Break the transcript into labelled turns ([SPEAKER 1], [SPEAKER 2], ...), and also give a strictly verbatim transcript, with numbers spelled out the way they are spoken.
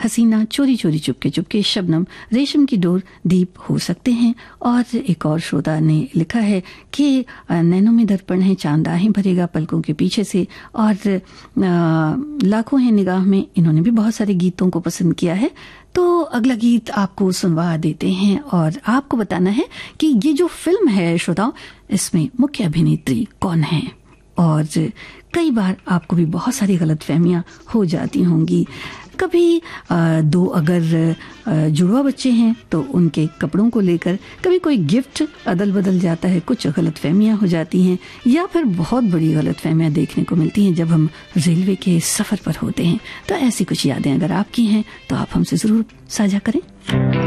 [SPEAKER 1] हसीना, चोरी चोरी चुपके चुपके, शबनम, रेशम की डोर, दीप हो सकते हैं। और एक और श्रोता ने लिखा है कि नैनों में दर्पण है, चांद आहें भरेगा पलकों के पीछे से, और लाखों हैं निगाह में। इन्होंने भी बहुत सारे गीतों को पसंद किया है। तो अगला गीत आपको सुनवा देते हैं और आपको बताना है कि ये जो फिल्म है श्रोताओं, इसमें मुख्य अभिनेत्री कौन है। और कई बार आपको भी बहुत सारी गलतफहमियां हो जाती होंगी। कभी आ, दो अगर आ, जुड़वा बच्चे हैं तो उनके कपड़ों को लेकर, कभी कोई गिफ्ट अदल बदल जाता है, कुछ गलतफहमियां हो जाती हैं, या फिर बहुत बड़ी गलतफहमियां देखने को मिलती हैं जब हम रेलवे के सफर पर होते हैं। तो ऐसी कुछ यादें अगर आपकी हैं तो आप हमसे जरूर साझा करें।